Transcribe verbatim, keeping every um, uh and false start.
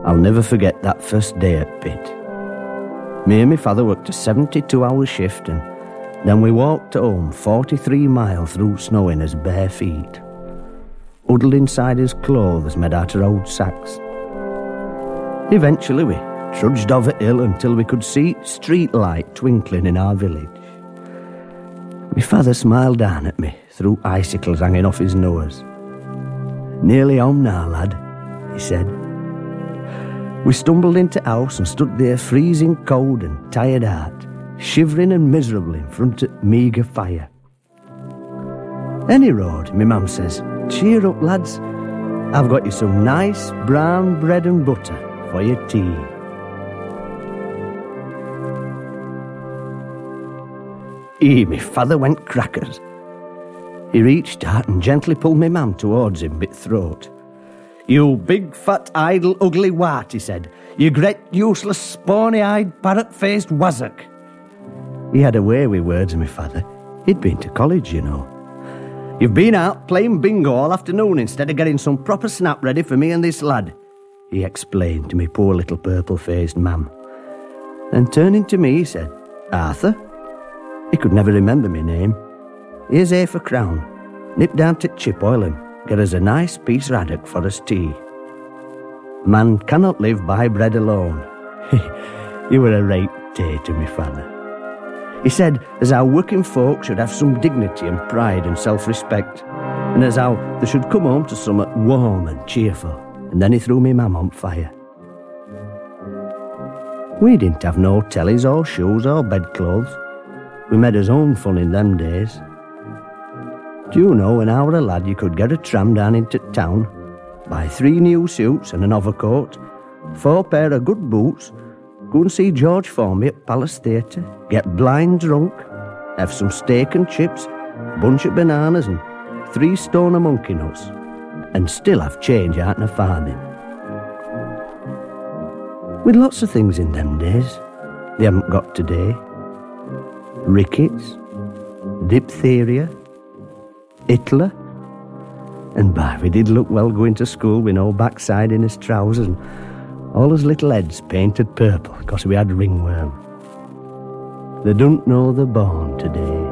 I'll never forget that first day at Pitt. Me and my father worked a seventy-two hour shift, and then we walked home forty-three miles through snow in his bare feet, huddled inside his clothes made out of old sacks. Eventually we trudged over hill until we could see street light twinkling in our village. My father smiled down at me through icicles hanging off his nose. "Nearly home now, lad," he said. We stumbled into house and stood there freezing cold and tired out, shivering and miserable in front of meagre fire. "Any road," my mum says. "Cheer up, lads. I've got you some nice brown bread and butter for your tea." Ee, my father went crackers. He reached out and gently pulled my mum towards him by the throat. "You big, fat, idle, ugly wart," he said. "You great, useless, spawny-eyed, parrot-faced wazzock." He had a way with words, my father. He'd been to college, you know. "You've been out playing bingo all afternoon instead of getting some proper snap ready for me and this lad," he explained to me poor little purple-faced mam. Then turning to me, he said, "Arthur?" He could never remember my name. "Here's A for crown. Nip down to Chipoil and get us a nice piece of haddock for us tea. Man cannot live by bread alone." He were a right day to me father. He said as how working folk should have some dignity and pride and self-respect, and as how they should come home to somewhat warm and cheerful, and then he threw me mam on fire. We didn't have no tellies or shoes or bedclothes. We made us own fun in them days. Do you know, when I were a lad, you could get a tram down into town, buy three new suits and an overcoat, four pair of good boots, go and see George Formby at Palace Theatre, get blind drunk, have some steak and chips, a bunch of bananas and three stone of monkey nuts, and still have change out in a farthing. With lots of things in them days they haven't got today. Rickets, diphtheria, Hitler, and by we did look well going to school with no backside in his trousers and all his little heads painted purple because we had ringworm. They don't know they're born today.